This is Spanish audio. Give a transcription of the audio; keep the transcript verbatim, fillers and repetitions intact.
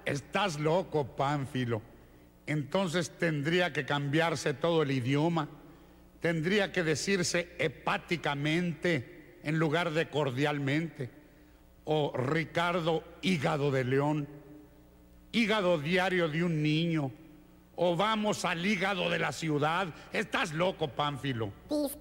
estás loco, Pánfilo. Entonces tendría que cambiarse todo el idioma. Tendría que decirse hepáticamente en lugar de cordialmente. O Ricardo Hígado de León, hígado diario de un niño. O vamos al hígado de la ciudad. Estás loco, Pánfilo.